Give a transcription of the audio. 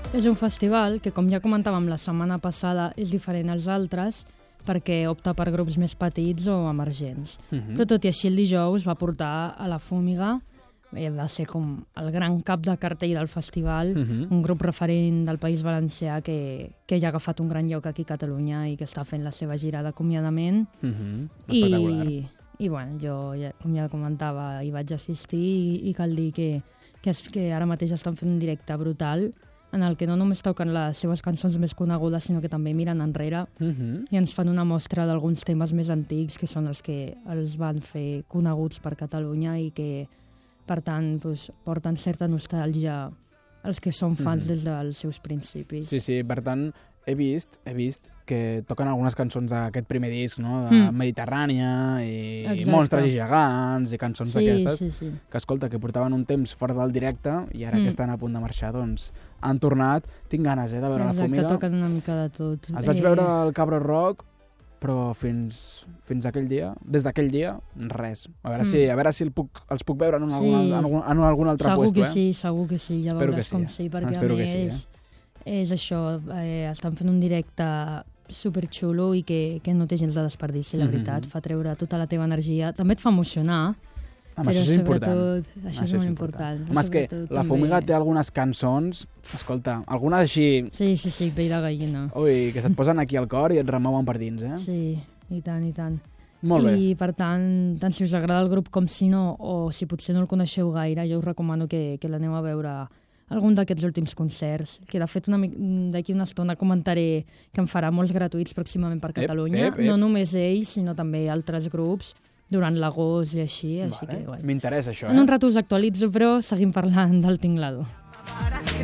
És un festival que, com ja comentàvem la setmana passada, és diferent als altres perquè opta per grups més petits o emergents. Però tot i així el dijous va portar a la Fúmiga, va ser com el gran cap de cartell del festival, un grup referent del País Valencià que ja ha agafat un gran lloc aquí a Catalunya i que està fent la seva gira d'acomiadament. I bueno, jo, com ja comentava, hi vaig assistir i cal dir que ara mateix estan fent un directe brutal en el que no només toquen les seves cançons més conegudes, sinó que també miren enrere i ens fan una mostra d'alguns temes més antics, que són els que els van fer coneguts per Catalunya i que, per tant, porten certa nostàlgia als que són fans des dels seus principis. Sí, per tant, he vist que toquen algunes cançons d'aquest primer disc, no? De Mediterrània i Monstres i gegants i cançons d'aquestes, que escolta, que portaven un temps fora del directe i ara que estan a punt de marxar, doncs han tornat. Tinc ganes, de veure la Fúmiga. Exacte, toquen una mica de tot. Els vaig veure al Cabro Rock, però fins aquell dia, des d'aquell dia, res. A veure si els puc veure en algun altre puesto. Segur que sí, ja veuràs com sí, perquè a més és això, estan fent un directe superxulo i que no té gens de desperdici, la veritat. Fa treure tota la teva energia. També et fa emocionar, però sobretot això és molt important. Home, és que la Fúmiga té algunes cançons, escolta, algunes així... Sí, pell de gallina. Ui, que se't posen aquí al cor i et remouen per dins, eh? Sí, i tant, i tant. Molt bé. I per tant si us agrada el grup com si no, o si potser no el coneixeu gaire, jo us recomano que l'aneu a veure algun d'aquests últims concerts, que de fet d'aquí una estona comentaré que en farà molts gratuïts pròximament per Catalunya, no només ells, sinó també altres grups, durant l'agost i així que... M'interessa això, En un rato us actualitzo, però seguim parlant del Tinglado.